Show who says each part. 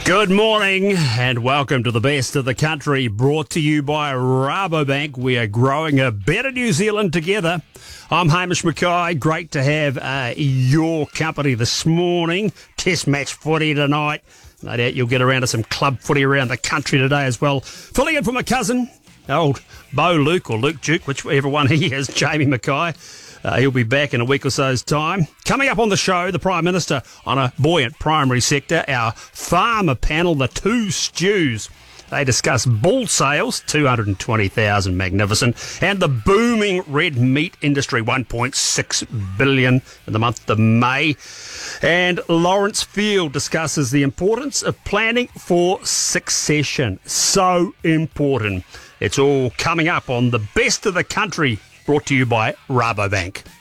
Speaker 1: Good morning and welcome to the best of the country, brought to you by Rabobank. We are growing a better New Zealand together. I'm Hamish Mackay. Great to have your company this morning. Test match footy tonight. No doubt you'll get around to some club footy around the country today as well. Filling in for my cousin, old Bo Luke or Luke Duke, whichever one he is, Jamie Mackay. He'll be back in a week or so's time. Coming up on the show, the Prime Minister on a buoyant primary sector, our farmer panel, the Two Stews. They discuss bull sales, 220,000, magnificent, and the booming red meat industry, 1.6 billion in the month of May. And Lawrence Field discusses the importance of planning for succession. So important. It's all coming up on the best of the country, brought to you by Rabobank.